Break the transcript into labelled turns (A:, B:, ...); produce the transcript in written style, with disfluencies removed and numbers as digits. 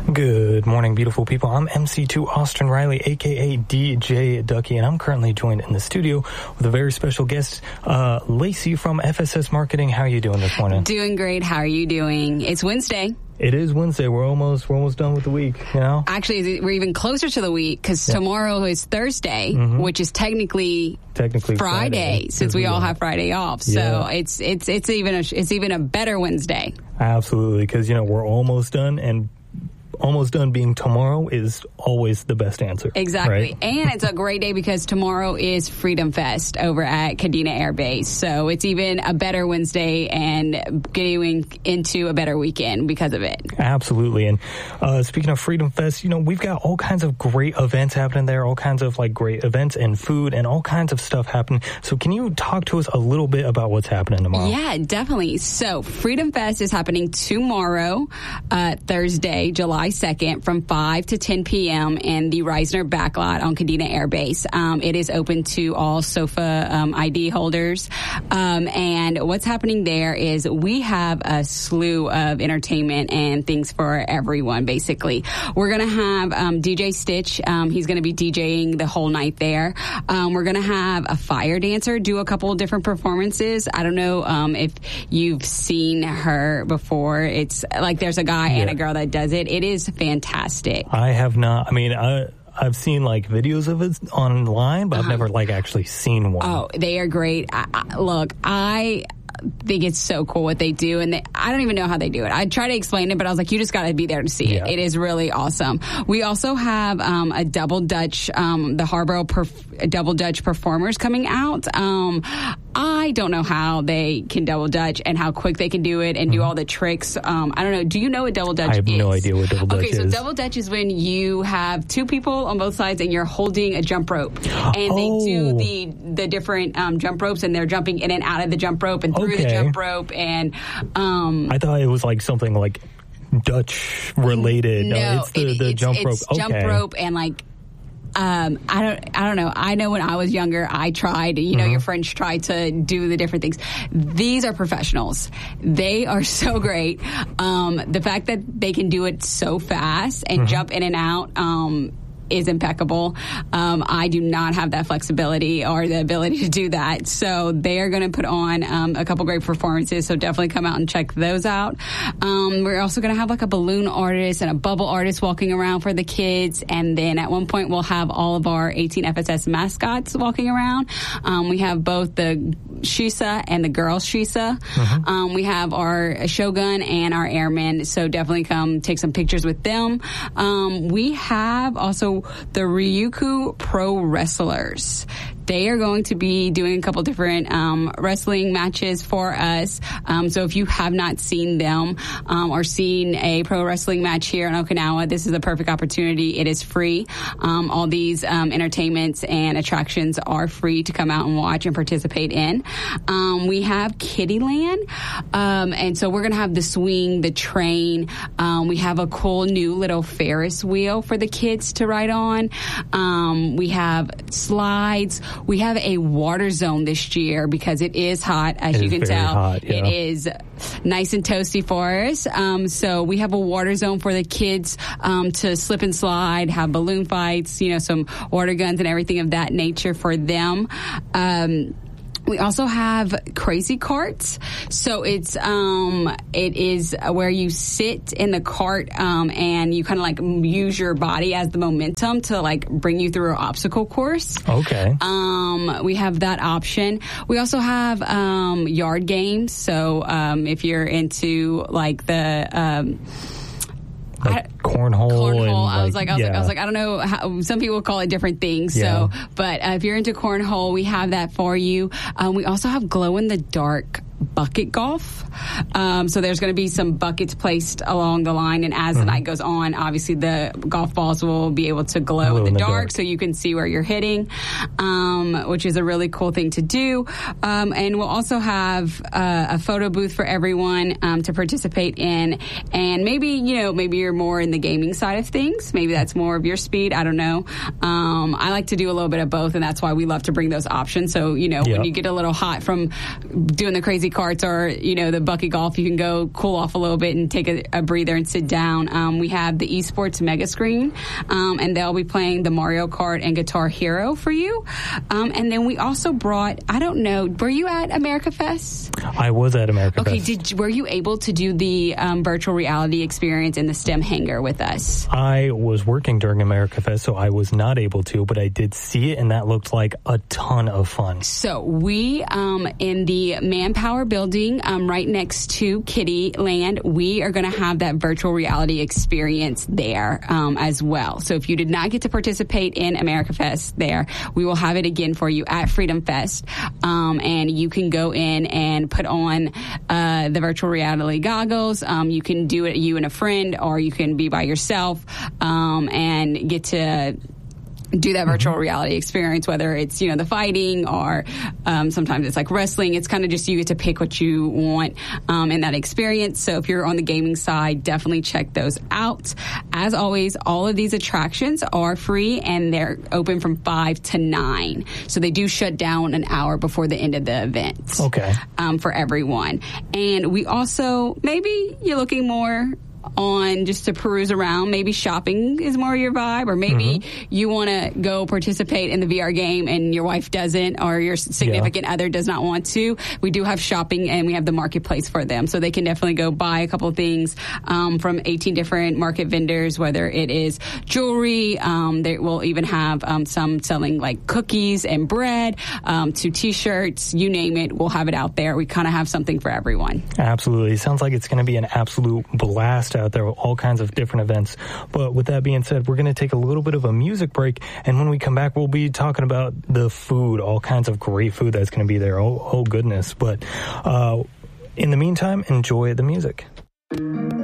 A: Good morning, beautiful people. I'm MC2 Austin Riley, a.k.a. DJ Ducky, and I'm currently joined in the studio with a very special guest, Lacey from FSS Marketing. How are you doing this morning?
B: Doing great. How are you doing? It's Wednesday.
A: It is Wednesday. We're almost done with the week, you know?
B: Actually, we're even closer to the week because tomorrow is Thursday, which is technically Friday since we all have Friday off. So it's even a better Wednesday.
A: Absolutely, because, you know, we're almost done, and almost done being tomorrow is always the best answer.
B: Exactly.
A: Right?
B: And it's a great day because tomorrow is Freedom Fest over at Kadena Air Base. So it's even a better Wednesday and getting into a better weekend because of it.
A: Absolutely. And speaking of Freedom Fest, you know, we've got all kinds of great events happening there, all kinds of like great events and food and all kinds of stuff happening. So can you talk to us a little bit about what's happening tomorrow?
B: Yeah, definitely. So Freedom Fest is happening tomorrow, Thursday, July 2nd from 5 to 10 p.m. in the Reisner backlot on Kadena Air Base. It is open to all SOFA ID holders. And what's happening there is we have a slew of entertainment and things for everyone, basically. We're going to have DJ Stitch. He's going to be DJing the whole night there. We're going to have a fire dancer do a couple of different performances. I don't know if you've seen her before. It's like there's a guy and a girl that does it. It is fantastic.
A: I have not. I mean, I've seen like videos of it online, but I've never like actually seen one.
B: Oh, they are great. I think it's so cool what they do, and I don't even know how they do it. I try to explain it, but I was like, you just got to be there to see it. It is really awesome. We also have a double Dutch, the Harborough double Dutch performers coming out. I don't know how they can double Dutch and how quick they can do it and do all the tricks. I don't know. Do you know what double Dutch is?
A: I have no idea what double Dutch is.
B: Okay, so double Dutch is when you have two people on both sides and you're holding a jump rope. And they do the different jump ropes, and they're jumping in and out of the jump rope and through the jump rope. And
A: I thought it was like something like Dutch related.
B: No,
A: it's the jump rope.
B: It's jump rope and like I don't know. I know when I was younger, I tried, you know, your friends tried to do the different things. These are professionals. They are so great. The fact that they can do it so fast and jump in and out, is impeccable. I do not have that flexibility or the ability to do that. So they are going to put on a couple great performances. So definitely come out and check those out. We're also going to have like a balloon artist and a bubble artist walking around for the kids. And then at one point we'll have all of our 18 FSS mascots walking around. We have both the Shisa and the girls Shisa. We have our Shogun and our airmen. So definitely come take some pictures with them. We have also the Ryukyu Pro Wrestlers. They are going to be doing a couple different wrestling matches for us. So if you have not seen them or seen a pro wrestling match here in Okinawa, this is a perfect opportunity. It is free. All these entertainments and attractions are free to come out and watch and participate in. We have Kiddieland. And so we're going to have the swing, the train. We have a cool new little Ferris wheel for the kids to ride on. We have slides. We have a water zone this year because it is hot, as you can tell.
A: Hot,
B: It is nice and toasty for us. So we have a water zone for the kids to slip and slide, have balloon fights, you know, some water guns and everything of that nature for them. We also have crazy carts. So it is where you sit in the cart and you kind of like use your body as the momentum to like bring you through an obstacle course.
A: Okay.
B: We have that option. We also have yard games. So if you're into like the
A: like cornhole. And
B: I was like, I don't know how, some people call it different things.
A: Yeah.
B: So, but if you're into cornhole, we have that for you. We also have glow in the dark bucket golf. So there's going to be some buckets placed along the line, and as the night goes on, obviously the golf balls will be able to glow in the dark so you can see where you're hitting, which is a really cool thing to do. And we'll also have a photo booth for everyone to participate in. And maybe you're more in the gaming side of things. Maybe that's more of your speed. I don't know. I like to do a little bit of both, and that's why we love to bring those options. So, when you get a little hot from doing the crazy crazy carts or, the bucket golf. You can go cool off a little bit and take a breather and sit down. We have the esports mega screen, and they'll be playing the Mario Kart and Guitar Hero for you. And then we also brought, I don't know, were you at America Fest?
A: I was at America Fest.
B: Okay, were you able to do the virtual reality experience in the STEM hangar with us?
A: I was working during America Fest, so I was not able to, but I did see it, and that looked like a ton of fun.
B: So we, in the Manpower building, right next to Kitty Land, we are going to have that virtual reality experience there as well. So if you did not get to participate in America Fest there, we will have it again for you at Freedom Fest, and you can go in and put on the virtual reality goggles. You can do it, you and a friend, or you can be by yourself and get to do that virtual reality experience, whether it's, the fighting or sometimes it's like wrestling. It's kind of just you get to pick what you want in that experience. So if you're on the gaming side, definitely check those out. As always, all of these attractions are free and they're open from 5 to 9. So they do shut down an hour before the end of the event.
A: Okay.
B: For everyone. And we also, maybe you're looking more on just to peruse around. Maybe shopping is more your vibe, or maybe you want to go participate in the VR game and your wife doesn't, or your significant other does not want to. We do have shopping, and we have the marketplace for them, so they can definitely go buy a couple of things from 18 different market vendors, whether it is jewelry. They will even have some selling like cookies and bread, to T-shirts, you name it. We'll have it out there. We kind of have something for everyone.
A: Absolutely. It sounds like it's going to be an absolute blast out there with all kinds of different events. But with that being said, we're going to take a little bit of a music break, and when we come back, we'll be talking about the food, all kinds of great food that's going to be there. Oh goodness. But in the meantime, enjoy the music.